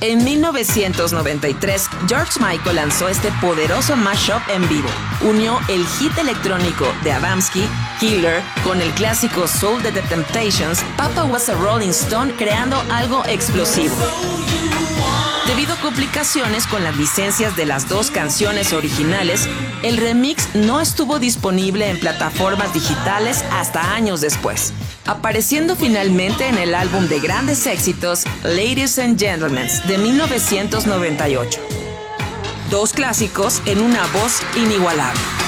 En 1993, George Michael lanzó este poderoso mashup en vivo. Unió el hit electrónico de Adamski, Killer, con el clásico soul de The Temptations, Papa Was a Rolling Stone, creando algo explosivo. Debido a complicaciones con las licencias de las dos canciones originales, el remix no estuvo disponible en plataformas digitales hasta años después, apareciendo finalmente en el álbum de grandes éxitos Ladies and Gentlemen de 1998. Dos clásicos en una voz inigualable.